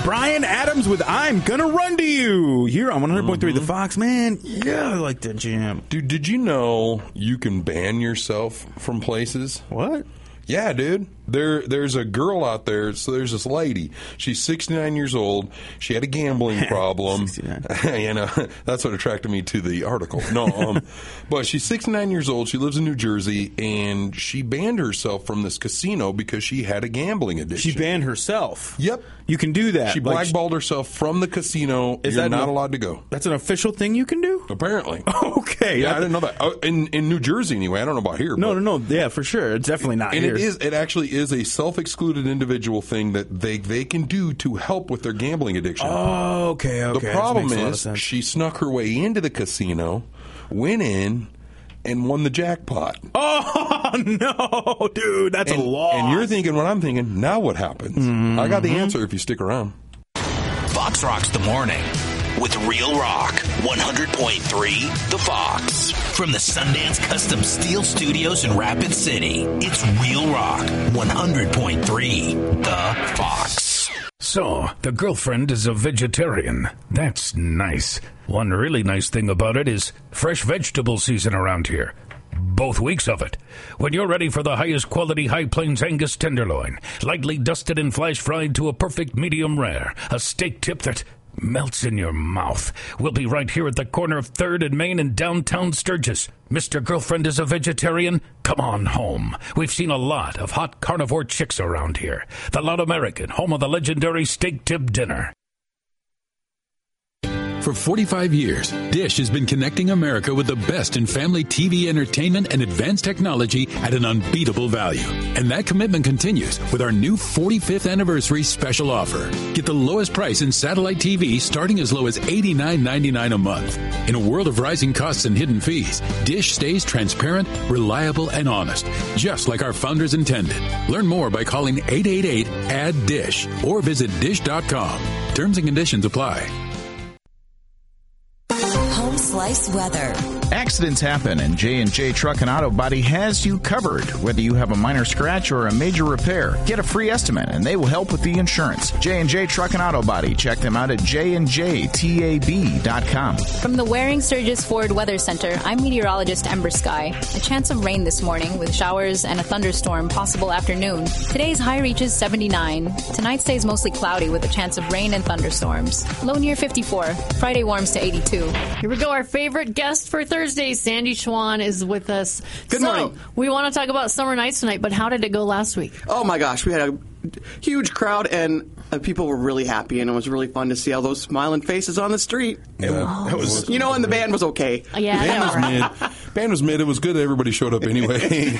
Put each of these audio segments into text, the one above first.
Bryan Adams with I'm Gonna Run to You here on 100.3 The Fox. Man, yeah, I like that jam. Dude, did you know you can ban yourself from places? What? Yeah, dude. There's a girl out there. So there's this lady. She's 69 years old. She had a gambling problem. 69. You know, that's what attracted me to the article. No, but she's 69 years old. She lives in New Jersey, and she banned herself from this casino because she had a gambling addiction. She banned herself. Yep. You can do that. She blackballed herself from the casino. You're not allowed to go. That's an official thing you can do? Apparently. Okay. Yeah, I didn't know that. In New Jersey, anyway. I don't know about here. No. Yeah, for sure. It's definitely not and here. It actually is a self-excluded individual thing that they can do to help with their gambling addiction. Oh, okay. The problem is she snuck her way into the casino, went in, and won the jackpot. Oh, no, dude. That's a loss. And you're thinking what I'm thinking. Now what happens? Mm-hmm. I got the answer if you stick around. Fox Rocks the Morning with Real Rock 100.3 The Fox. From the Sundance Custom Steel Studios in Rapid City, it's Real Rock 100.3 The Fox. So, the girlfriend is a vegetarian. That's nice. One really nice thing about it is fresh vegetable season around here. Both weeks of it. When you're ready for the highest quality High Plains Angus tenderloin, lightly dusted and flash fried to a perfect medium rare, a steak tip that melts in your mouth. We'll be right here at the corner of 3rd and Main in downtown Sturgis. Mr. Girlfriend is a vegetarian? Come on home. We've seen a lot of hot carnivore chicks around here. The Loud American, home of the legendary steak tip dinner. For 45 years, Dish has been connecting America with the best in family TV entertainment and advanced technology at an unbeatable value. And that commitment continues with our new 45th anniversary special offer. Get the lowest price in satellite TV starting as low as $89.99 a month. In a world of rising costs and hidden fees, Dish stays transparent, reliable, and honest, just like our founders intended. Learn more by calling 888-ADD-DISH or visit dish.com. Terms and conditions apply. Home Slice Weather. Accidents happen, and J&J Truck and Auto Body has you covered. Whether you have a minor scratch or a major repair, get a free estimate, and they will help with the insurance. J&J Truck and Auto Body. Check them out at jnjtab.com. From the Waring Sturgis Ford Weather Center, I'm meteorologist Ember Sky. A chance of rain this morning with showers and a thunderstorm possible afternoon. Today's high reaches 79. Tonight stays mostly cloudy with a chance of rain and thunderstorms. Low near 54. Friday warms to 82. Here we go. Our favorite guest for Thursday, Sandy Schwan, is with us. Good morning. We want to talk about Summer Nights tonight, but how did it go last week? Oh, my gosh. We had a huge crowd, and people were really happy, and it was really fun to see all those smiling faces on the street. Yeah. It was, and the band was okay. Yeah, Band was mid. It was good. Everybody showed up anyway.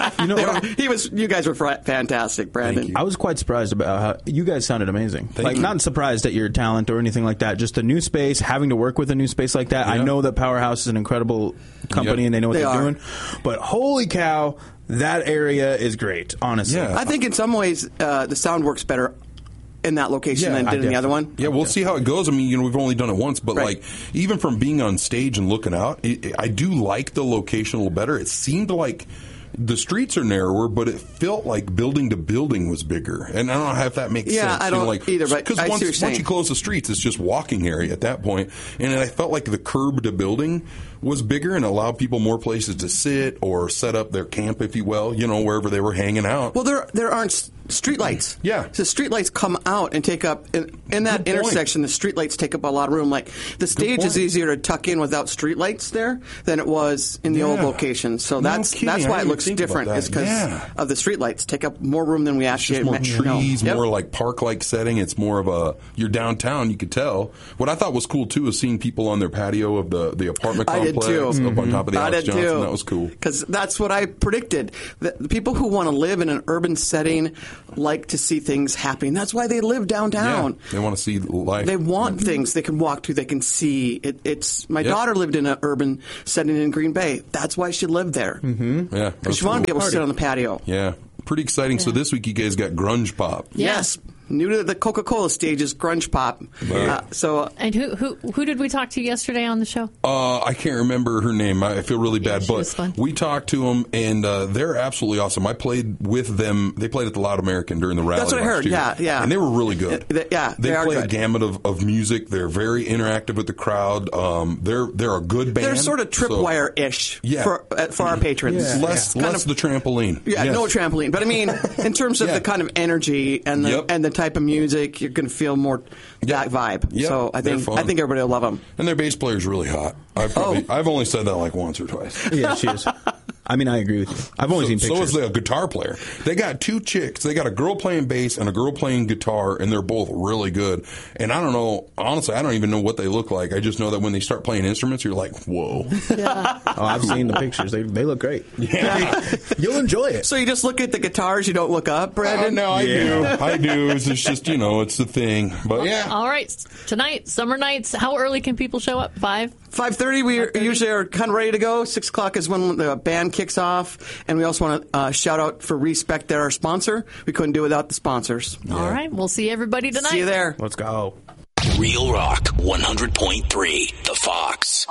You guys were fantastic, Brandon. I was quite surprised about how you guys sounded amazing. Thank you. Not surprised at your talent or anything like that. Just a new space, having to work with a new space like that. Yeah. I know that Powerhouse is an incredible company and they know what they're doing. But holy cow, that area is great, honestly. Yeah. I think in some ways the sound works better in that location than it did in the other one. Yeah, we'll see how it goes. I mean, we've only done it once, but even from being on stage and looking out, I do like the location a little better. It seemed like the streets are narrower, but it felt like building to building was bigger. And I don't know if that makes sense. Yeah, I don't either, but because once you close the streets, it's just walking area at that point. And I felt like the curb to building was bigger and allowed people more places to sit or set up their camp, if you will, wherever they were hanging out. Well, there aren't streetlights. Yeah. So streetlights come out and take up, in that intersection, the streetlights take up a lot of room. Like, the stage is easier to tuck in without streetlights there than it was in the old location. So that's why it looks different, is because of the streetlights. Take up more room than we actually more trees, more like park-like setting. It's more of you're downtown, you could tell. What I thought was cool, too, is seeing people on their patio of the apartment complex up on top of the Alex Johnson. That was cool. Because that's what I predicted. The people who want to live in an urban setting like to see things happening. That's why they live downtown. Yeah, they want to see life. They want things they can walk to, they can see. My daughter lived in an urban setting in Green Bay. That's why she lived there. Mm-hmm. Yeah, because she wanted to be able to sit on the patio. Yeah, pretty exciting. Yeah. So this week you guys got Grunge Pop. Yes. new to the Coca-Cola stage is grunge pop. And who did we talk to yesterday on the show? I can't remember her name. I feel really bad, but we talked to them, and they're absolutely awesome. I played with them. They played at the Loud American during the rally. That's what I heard. Year, yeah, and they were really good. They play a gamut of music. They're very interactive with the crowd. They're a good band. They're sort of Tripwire-ish for our patrons. Yeah. Less the trampoline. Yeah, no trampoline. But I mean, in terms of the kind of energy and the type of music, you're going to feel more that vibe. Yep. So I think everybody will love them. And their bass player's really hot. I've only said that like once or twice. Yeah, she is. I mean, I agree with you. I've only seen pictures. So is the guitar player. They got two chicks. They got a girl playing bass and a girl playing guitar, and they're both really good. And I don't know, honestly, I don't even know what they look like. I just know that when they start playing instruments, you're like, whoa. Yeah. I've seen the pictures. They look great. Yeah. You'll enjoy it. So you just look at the guitars, you don't look up, Brandon? No, I do. It's just, it's the thing. But yeah. All right. Tonight, summer nights, how early can people show up? 5:30. We usually are kind of ready to go. 6 o'clock is when the band kicks off. And we also want to shout out for Respect. They're our sponsor. We couldn't do it without the sponsors. Yeah. All right. We'll see everybody tonight. See you there. Let's go. Real Rock 100.3, The Fox.